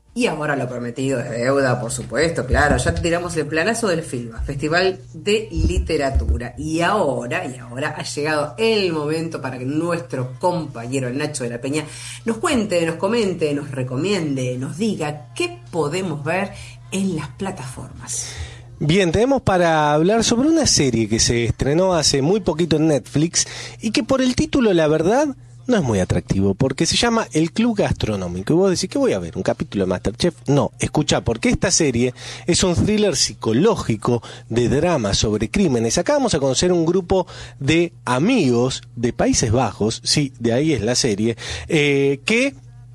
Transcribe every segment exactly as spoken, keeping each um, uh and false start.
Y ahora lo prometido es deuda, por supuesto, claro. Ya te tiramos el planazo del FILBA, Festival de Literatura. Y ahora, y ahora ha llegado el momento para que nuestro compañero, el Nacho de la Peña, nos cuente, nos comente, nos recomiende, nos diga qué podemos ver en las plataformas. Bien, tenemos para hablar sobre una serie que se estrenó hace muy poquito en Netflix y que por el título, la verdad, no es muy atractivo, porque se llama El Club Gastronómico. Y vos decís, ¿qué voy a ver? ¿Un capítulo de MasterChef? No, escuchá, porque esta serie es un thriller psicológico de drama sobre crímenes. Acá vamos a conocer un grupo de amigos de Países Bajos, sí, de ahí es la serie, eh, que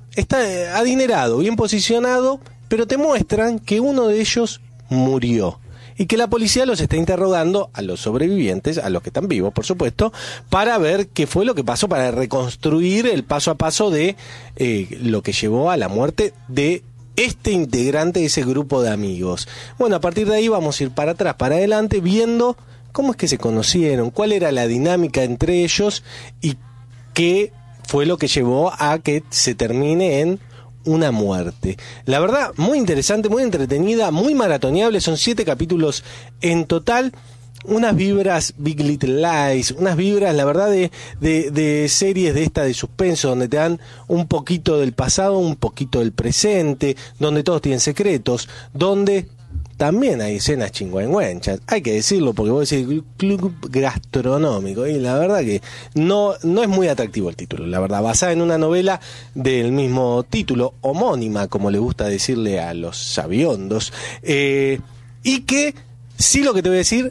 está adinerado, bien posicionado, pero te muestran que uno de ellos murió. Y que la policía los está interrogando a los sobrevivientes, a los que están vivos, por supuesto, para ver qué fue lo que pasó, para reconstruir el paso a paso de eh, lo que llevó a la muerte de este integrante de ese grupo de amigos. Bueno, a partir de ahí vamos a ir para atrás, para adelante, viendo cómo es que se conocieron, cuál era la dinámica entre ellos y qué fue lo que llevó a que se termine en una muerte. La verdad, muy interesante, muy entretenida, muy maratoneable. Son siete capítulos en total. Unas vibras Big Little Lies, unas vibras, la verdad, de, de, de series de esta de suspenso, donde te dan un poquito del pasado, un poquito del presente, donde todos tienen secretos, donde también hay escenas chingüengüenchas, hay que decirlo, porque vos decís club gastronómico, y la verdad que no, no es muy atractivo el título, la verdad, basada en una novela del mismo título, homónima, como le gusta decirle a los sabiondos, eh, y que, sí, lo que te voy a decir,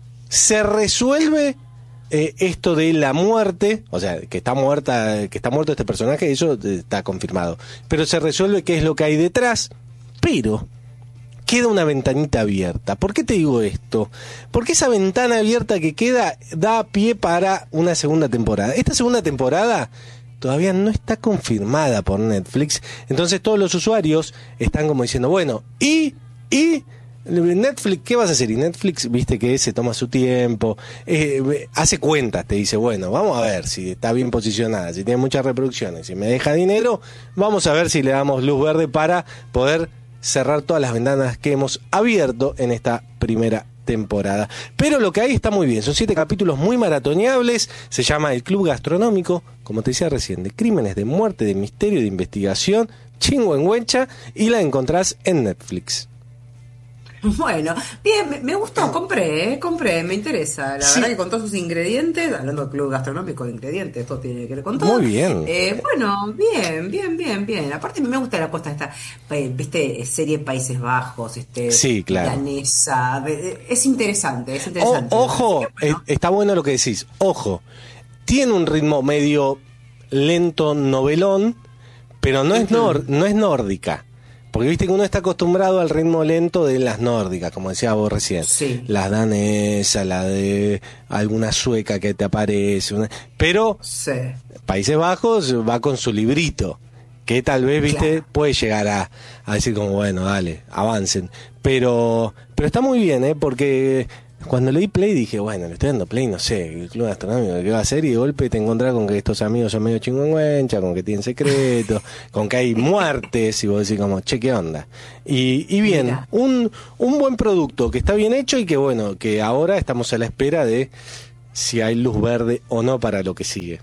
se resuelve eh, esto de la muerte, o sea, que está muerta, que está muerto este personaje, eso está confirmado, pero se resuelve qué es lo que hay detrás, pero queda una ventanita abierta. ¿Por qué te digo esto? Porque esa ventana abierta que queda da pie para una segunda temporada. Esta segunda temporada todavía no está confirmada por Netflix, entonces todos los usuarios están como diciendo, bueno, y, y Netflix, ¿qué vas a hacer? Y Netflix, viste que se toma su tiempo, eh, hace cuentas, te dice, bueno, vamos a ver si está bien posicionada, si tiene muchas reproducciones, si me deja dinero, vamos a ver si le damos luz verde para poder cerrar todas las ventanas que hemos abierto en esta primera temporada. Pero lo que hay está muy bien, son siete capítulos muy maratoneables, se llama El Club Gastronómico, como te decía recién, de crímenes, de muerte, de misterio, de investigación, chingüengüencha, y la encontrás en Netflix. Bueno, bien, me, me gustó, compré, eh, compré, me interesa. La Sí. verdad que con todos sus ingredientes, hablando del club gastronómico de ingredientes, todo tiene que ver con todo. Muy bien. Eh, bueno, bien, bien, bien, bien. Aparte me gusta la costa esta, eh, viste, serie Países Bajos, este, Sí, claro. danesa. eh, Es interesante, es O- interesante. ojo, Así que, bueno. eh, está bueno lo que decís, ojo, tiene un ritmo medio lento, novelón, pero no es, nor- no es nórdica. Porque viste que uno está acostumbrado al ritmo lento de las nórdicas, como decía vos recién. Sí. Las danesas, la de alguna sueca que te aparece. Una... Pero Sí. Países Bajos va con su librito, que tal vez, viste, Claro. puede llegar a, a decir como, bueno, dale, avancen. Pero pero está muy bien, ¿eh? Porque cuando leí Play dije, bueno, le estoy dando Play, no sé, el club gastronómico, ¿qué va a hacer? Y de golpe te encontrás con que estos amigos son medio chingüengüencha, con que tienen secretos, con que hay muertes, y vos decís como, che, ¿qué onda? Y, y bien, Mira. un, un buen producto que está bien hecho y que, bueno, que ahora estamos a la espera de si hay luz verde o no para lo que sigue.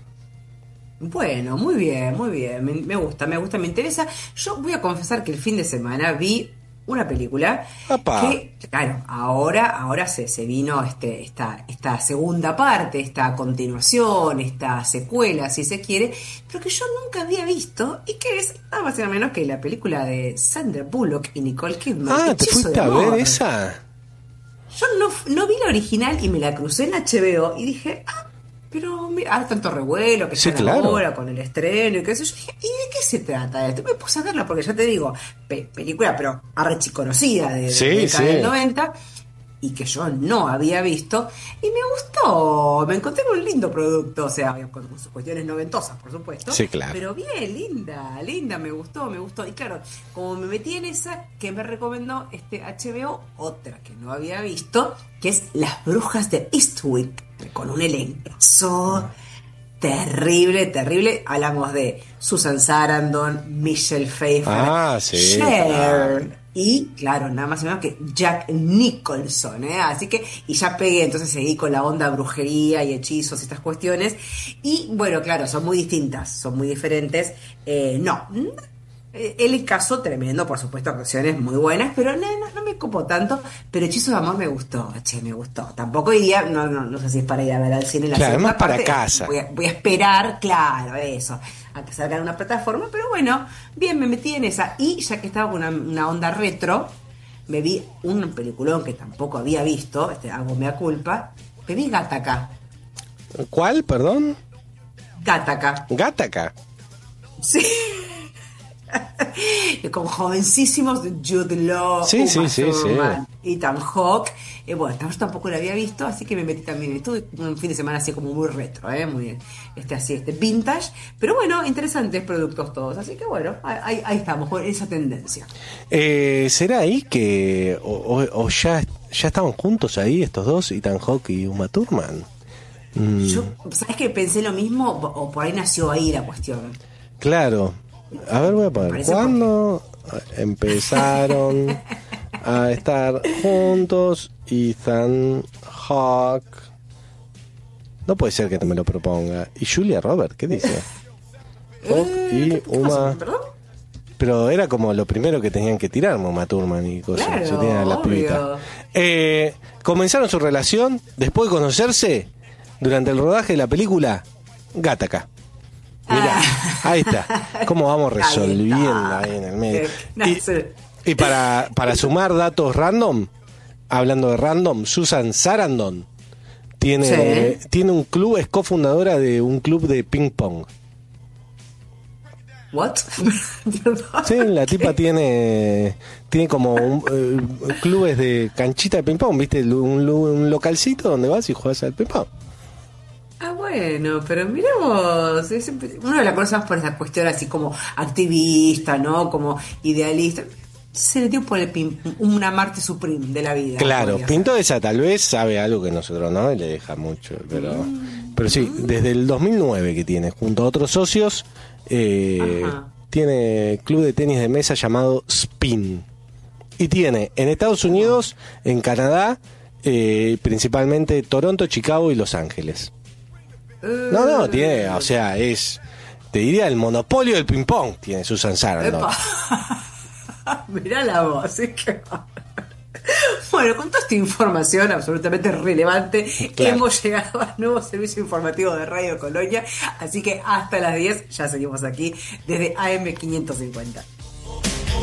Bueno, muy bien, muy bien. Me, me gusta, me gusta, me interesa. Yo voy a confesar que el fin de semana vi una película ¡Apa! que, claro, ahora, ahora se, se vino este, esta, esta segunda parte, esta continuación, esta secuela, si se quiere, pero que yo nunca había visto y que es nada más y nada menos que la película de Sandra Bullock y Nicole Kidman. Ah, ¿te Hechizo fuiste de a ver amor. esa? Yo no, no vi la original y me la crucé en H B O y dije, ah, pero mira, hay tanto revuelo que Sí, están claro. ahora con el estreno y qué sé yo. Dije, ¿y de qué se trata esto? Me puse a verla porque ya te digo, pe- película pero archiconocida de, de Sí, la década sí. del noventa y que yo no había visto y me gustó, me encontré con un lindo producto, o sea, con, con sus cuestiones noventosas, por supuesto. Sí, claro. Pero bien, linda, linda, me gustó, me gustó. Y claro, como me metí en esa, que me recomendó este H B O, otra que no había visto, que es Las Brujas de Eastwick, con un elencazo terrible, terrible. Hablamos de Susan Sarandon, Michelle Pfeiffer, Ah, sí, Cher, claro. y claro, nada más y menos que Jack Nicholson, ¿eh? Así que, y ya pegué, entonces seguí con la onda brujería y hechizos y estas cuestiones. Y bueno, claro, son muy distintas, son muy diferentes. Eh, no, eh, el caso tremendo, por supuesto, actuaciones muy buenas, pero no, no, no me copo tanto. Pero Hechizos de Amor me gustó, che, me gustó. Tampoco iría, no, no, no sé si es para ir a ver al cine la Claro, segunda más para parte. casa. Voy a, voy a esperar, claro, eso, a que salga en una plataforma, pero bueno, bien, me metí en esa. Y ya que estaba con una, una onda retro, me vi un peliculón que tampoco había visto, este, hago mea culpa, me vi Gattaca. ¿Cuál, perdón? Gattaca. Gattaca. Sí. Con jovencísimos Jude Law, Sí, sí, Uma sí, Thurman, Ethan Hawke. Eh, bueno, yo tampoco la había visto, así que me metí también. Estuve un fin de semana así como muy retro, ¿eh? Muy este, así, este vintage. Pero bueno, interesantes productos todos. Así que bueno, ahí, ahí estamos, con esa tendencia. Eh, ¿Será ahí que o, o- o ya, ya estaban juntos ahí estos dos, Ethan Hawke y Uma Thurman? Mm, Yo, ¿sabes que pensé lo mismo? O por ahí nació ahí la cuestión. claro. A ver, voy a poner. parece ¿Cuándo empezaron a estar juntos Ethan Hawke? No puede ser que te me lo proponga. ¿Y Julia Roberts? ¿Qué dice? Hawke Eh, y ¿qué pasó? Uma. ¿Perdón? Pero era como lo primero que tenían que tirar, Uma Thurman y cosas. Claro, Se tienen a la obvio. pibita. Eh, comenzaron su relación después de conocerse durante el rodaje de la película Gattaca. Mira, Ah. ahí está. ¿Cómo vamos Ahí resolviendo está. ahí en el medio? Eh, no Y, sé. y para, para sumar datos random, hablando de random, Susan Sarandon tiene, Sí. tiene un club, es cofundadora de un club de ping pong. ¿What? Sí, la tipa tiene tiene como un, eh, clubes de canchita de ping pong, ¿viste? Un, lu- un localcito donde vas y juegas al ping pong. Ah, bueno, pero miremos, es- uno la conoce más por esa cuestión así como activista, ¿no? Como idealista. Se le dio por el pin, una Marte Supreme de la vida. Claro, podría Pinto esa tal vez sabe algo que nosotros no y le deja mucho, pero pero sí, desde el dos mil nueve que tiene, junto a otros socios, eh, Ajá. tiene club de tenis de mesa llamado Spin. Y tiene en Estados Unidos, en Canadá, eh, principalmente Toronto, Chicago y Los Ángeles. ser. No, no, tiene, o sea, es, te diría, el monopolio del ping-pong tiene Susan Sarandon. Epa. Mirá la voz, es que... Bueno, con toda esta información absolutamente relevante, Claro. hemos llegado al nuevo servicio informativo de Radio Colonia, así que hasta las diez ya seguimos aquí desde A M quinientos cincuenta.